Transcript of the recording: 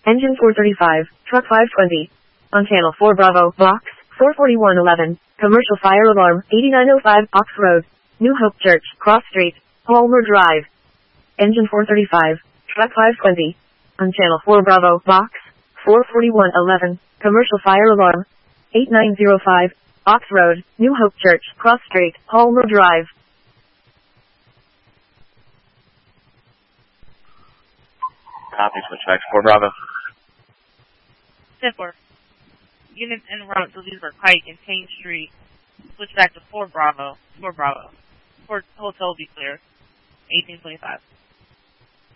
Engine 435, truck 520. On channel 4 Bravo, box 44111. Commercial fire alarm 8905 Ox Road, New Hope Church, Cross Street, Palmer Drive. Engine 435, truck 520. On channel 4 Bravo, box 44111. Commercial fire alarm 8905 Ox Road, New Hope Church, Cross Street, Palmer Drive. Copy, switchback 4 Bravo. 10-4. Units en route to Leesburg Pike and Payne Street. Switch back to 4 Bravo. 4 Bravo. 4 Hotel, be clear. 1825.